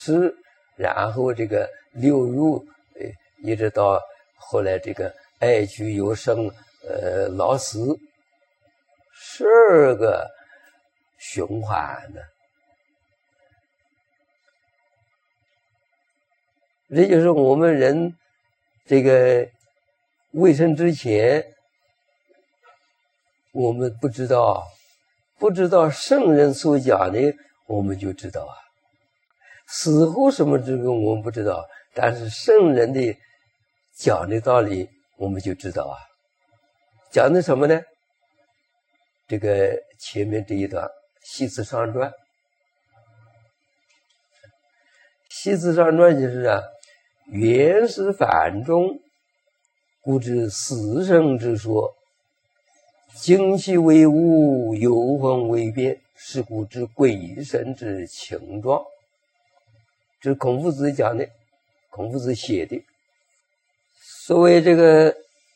吃，然后这个流入，一直到后来这个爱居有生，老死，12个循环呢。这就是我们人这个未生之前，我们不知道圣人所讲的，我们就知道啊。死后什么这个我们不知道，但是圣人的讲的道理我们就知道啊。讲的什么呢？这个前面这一段《系辞上传》，《系辞上传》就是啊，原始梵中，故知死生之说，精气为物，游魂为变，是故知鬼神之情状。这是孔夫子讲的，孔夫子写的。所谓这个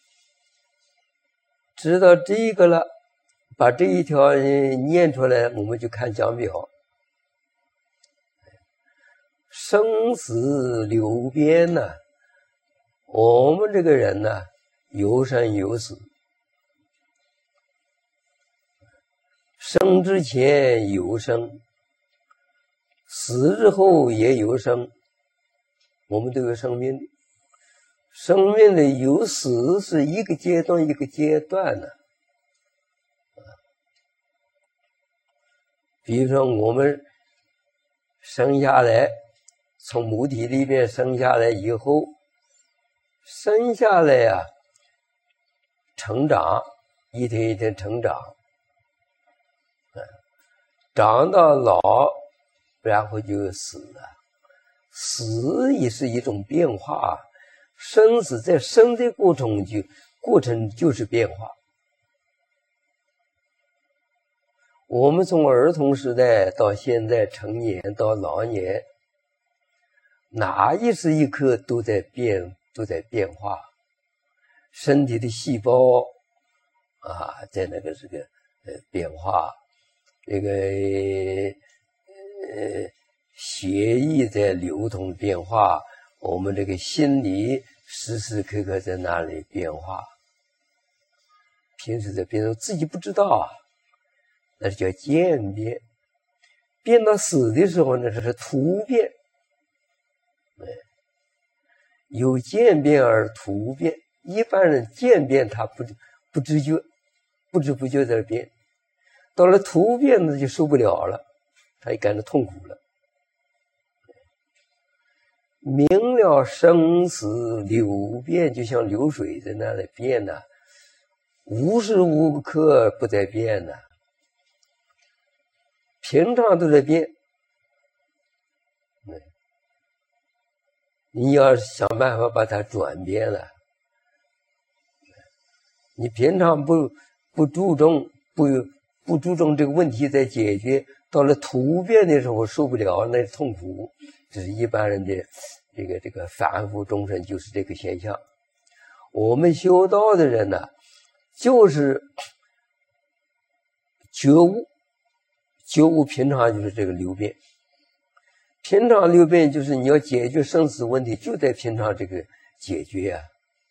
知道这个了，把这一条念出来，我们就看讲表。生死流变呢，我们这个人呢，有生有死，生之前有生，死之后也有生，我们都有生命的。生命的有死是一个阶段一个阶段的。比如说我们生下来，从母体里面生下来以后，生下来啊，成长，一天一天成长，长到老，然后就死了。死也是一种变化，生死在生的过程就是变化。我们从儿童时代到现在成年到老年，哪一时一刻都在变化，身体的细胞啊，在那个这个变化，这个血液在流通变化，我们这个心理时时刻刻在那里变化，平时在变化，自己不知道啊，那是叫渐变。变到死的时候呢，这是突变。有渐变而突变，一般人渐变他不知觉，不知不觉在变，到了突变呢就受不了了，他也感到痛苦了。明了生死流变，就像流水在那里变呢，无时无刻不在变呢，平常都在变。你要想办法把它转变了，你平常不注重这个问题在解决，到了突变的时候受不了，那痛苦。这是一般人的这个凡夫众生就是这个现象。我们修道的人呢，就是觉悟平常就是这个流变。平常流变就是你要解决生死问题，就在平常这个解决啊。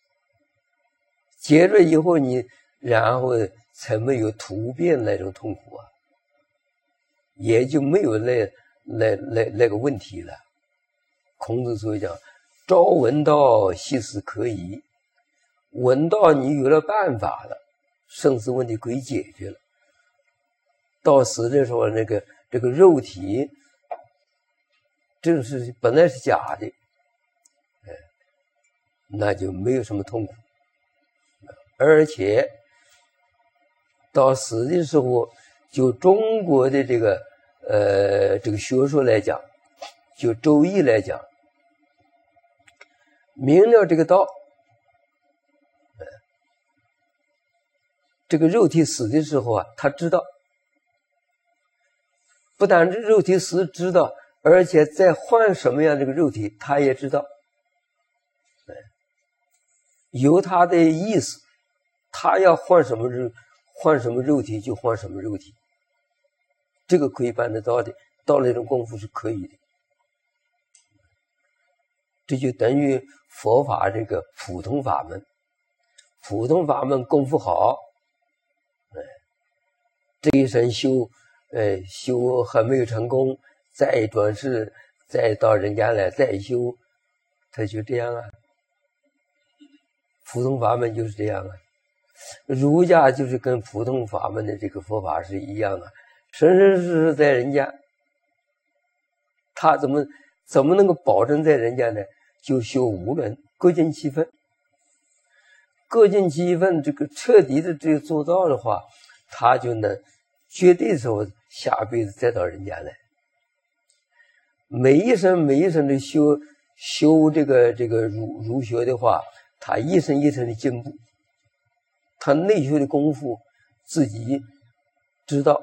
解决以后然后才没有突变那种痛苦啊，也就没有那个问题了。孔子所讲，朝闻道，夕死可矣。闻道你有了办法了，生死问题可以解决了。到死的时候，这个肉体这是本来是假的，那就没有什么痛苦。而且到死的时候，就中国的这个学说来讲，就周易来讲，明了这个道，这个肉体死的时候啊，他知道，不但是肉体死知道，而且再换什么样这个肉体他也知道，有他的意思，他要换什么肉体就换什么肉体，这个可以办得到的，到那种功夫是可以的。 这就等于佛法这个普通法门，普通法门功夫好，这一生修还没有成功，再转世，再到人间来再修，他就这样啊。普通法门就是这样啊。儒家就是跟普通法门的这个佛法是一样的，生生世世在人间，他怎么能够保证在人间呢？就修无论各尽其分，各尽其分，这个彻底的这个做到的话，他就能绝对说下辈子再到人间来。每一生的修这个儒学的话，他一生一生的进步，他内学的功夫自己知道，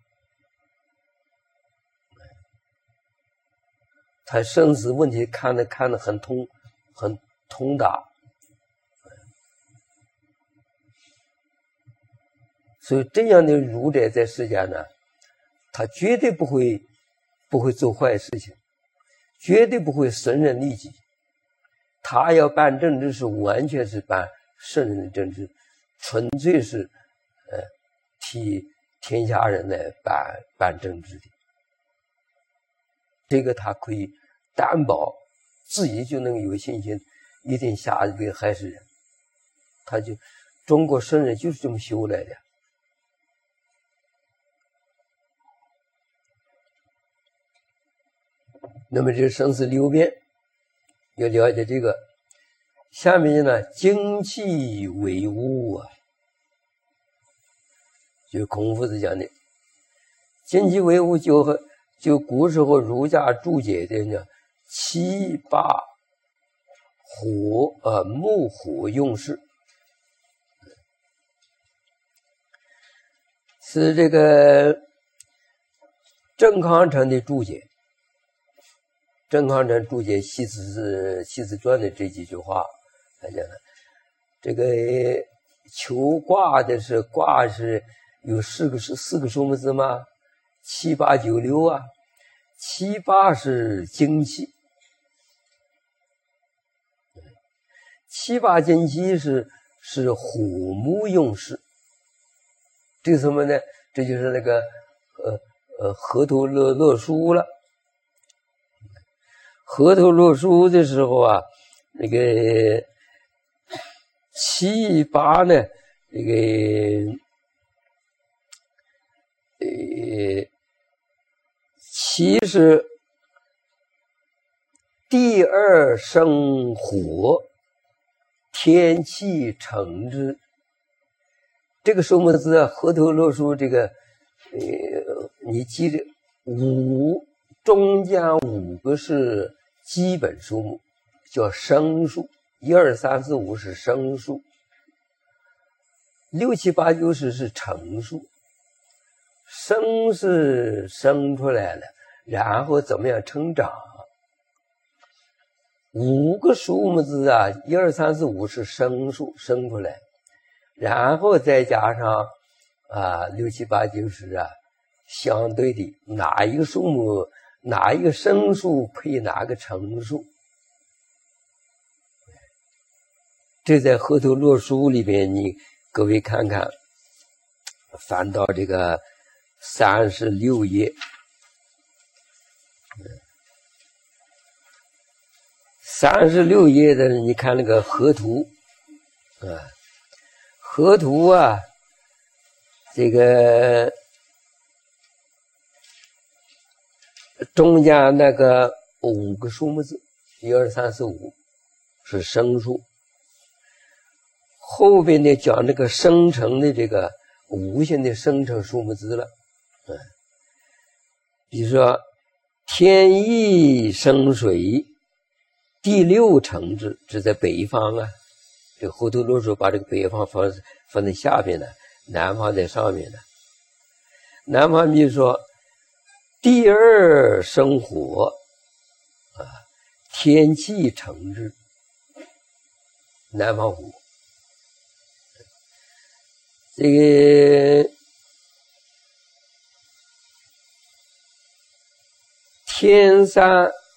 他生死问题看得很通达，所以这样的儒者在世间呢，他绝对不会做坏事情，绝对不会损人利己。他要办政治是完全是办圣人的政治，纯粹是替天下人来办政治的。这个他可以担保自己就能有信心，一定下一个害死人。中国圣人就是这么修来的。那么这生死六变要了解这个。下面呢，精气为物啊，就孔夫子讲的精气为物，就古时候儒家注解的呢，七八火木火用事，是这个郑康成的注解。郑康成注解《系辞传》的这几句话，他讲的这个求卦的是卦是有四个数目字吗？7、8、9、6啊。7、8是精气，7、8精气是火木用事。这是什么呢？这就是那个河图洛书了。河图洛书的时候啊，那个7、8呢，那个7是第二生火，天气成之。这个数目字啊，河图洛书这个你记着5中间5个是基本数目，叫生数，1、2、3、4、5是生数，6、7、8、9、10是成数。生是生出来了，然后怎么样成长？5个数目字啊，1、2、3、4、5是生数，生出来，然后再加上6、7、8、9、10啊，相对的哪一个数目，哪一个生数配哪个成数，这在河图洛书里边，你各位看看，翻到这个36页，36页的你看那个河图河图啊，这个中间那个5个数目字，1、2、3、4、5是生数，后边呢讲这个生成的这个无限的生成数目字了。比如说天意生水，第6成之，这在北方啊。这个河图洛书把这个北方放在下边呢，南方在上面呢。南方比如说第2生火天气成之，南方火。这个天山